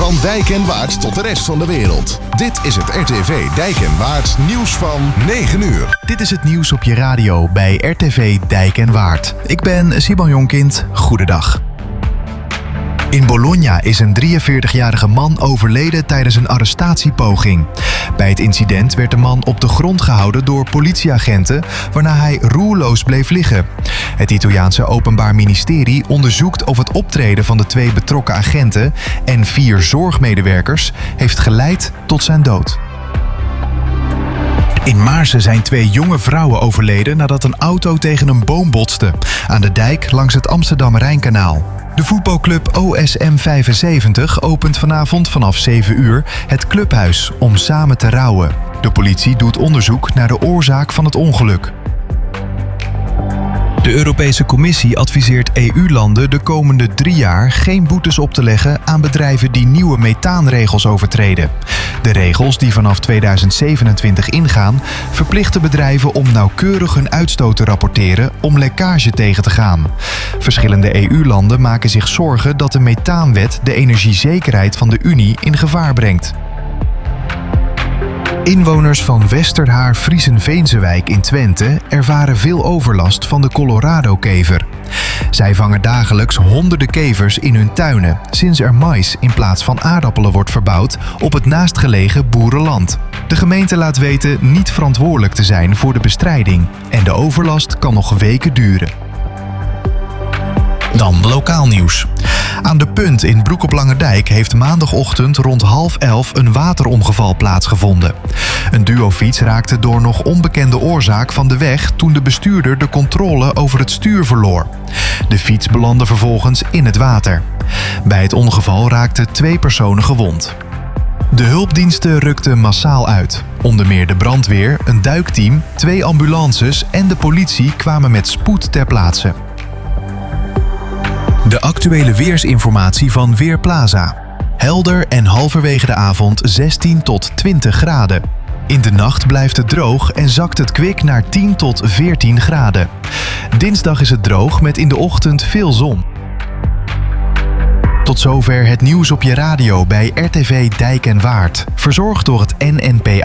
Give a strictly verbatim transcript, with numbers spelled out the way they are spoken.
Van Dijk en Waard tot de rest van de wereld. Dit is het R T V Dijk en Waard nieuws van negen uur. Dit is het nieuws op je radio bij R T V Dijk en Waard. Ik ben Simon Jonkind. Goedendag. In Bologna is een drieënveertigjarige man overleden tijdens een arrestatiepoging. Bij het incident werd de man op de grond gehouden door politieagenten, waarna hij roerloos bleef liggen. Het Italiaanse Openbaar Ministerie onderzoekt of het optreden van de twee betrokken agenten en vier zorgmedewerkers heeft geleid tot zijn dood. In Maarsen zijn twee jonge vrouwen overleden nadat een auto tegen een boom botste aan de dijk langs het Amsterdam-Rijnkanaal. De voetbalclub O S M vijfenzeventig opent vanavond vanaf zeven uur het clubhuis om samen te rouwen. De politie doet onderzoek naar de oorzaak van het ongeluk. De Europese Commissie adviseert E U-landen de komende drie jaar geen boetes op te leggen aan bedrijven die nieuwe methaanregels overtreden. De regels die vanaf tweeduizend zevenentwintig ingaan, verplichten bedrijven om nauwkeurig hun uitstoot te rapporteren om lekkage tegen te gaan. Verschillende E U-landen maken zich zorgen dat de methaanwet de energiezekerheid van de Unie in gevaar brengt. Inwoners van Westerhaar-Friesenveensewijk in Twente ervaren veel overlast van de Colorado-kever. Zij vangen dagelijks honderden kevers in hun tuinen, sinds er mais in plaats van aardappelen wordt verbouwd op het naastgelegen boerenland. De gemeente laat weten niet verantwoordelijk te zijn voor de bestrijding en de overlast kan nog weken duren. Dan lokaal nieuws. Aan de Punt in Broek op Langerdijk heeft maandagochtend rond half elf een waterongeval plaatsgevonden. Een duofiets raakte door nog onbekende oorzaak van de weg toen de bestuurder de controle over het stuur verloor. De fiets belandde vervolgens in het water. Bij het ongeval raakten twee personen gewond. De hulpdiensten rukten massaal uit. Onder meer de brandweer, een duikteam, twee ambulances en de politie kwamen met spoed ter plaatse. De actuele weersinformatie van Weerplaza. Helder en halverwege de avond zestien tot twintig graden. In de nacht blijft het droog en zakt het kwik naar tien tot veertien graden. Dinsdag is het droog met in de ochtend veel zon. Tot zover het nieuws op je radio bij R T V Dijk en Waard. Verzorgd door het N N P